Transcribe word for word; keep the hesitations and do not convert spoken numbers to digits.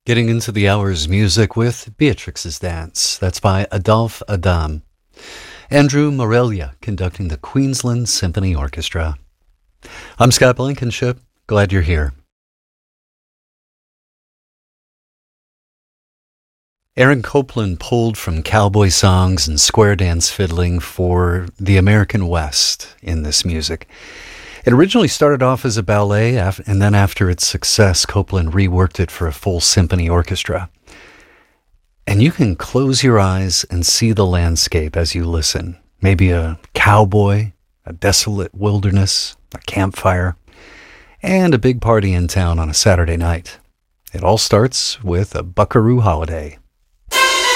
Getting into the hour's music with Beatrix's Dance. That's by Adolphe Adam. Andrew Morelia conducting the Queensland Symphony Orchestra. I'm Scott Blankenship. Glad you're here. Aaron Copland pulled from cowboy songs and square dance fiddling for the American West in this music. It originally started off as a ballet, and then after its success, Copland reworked it for a full symphony orchestra. And you can close your eyes and see the landscape as you listen. Maybe a cowboy, a desolate wilderness, a campfire, and a big party in town on a Saturday night. It all starts with a Buckaroo holiday.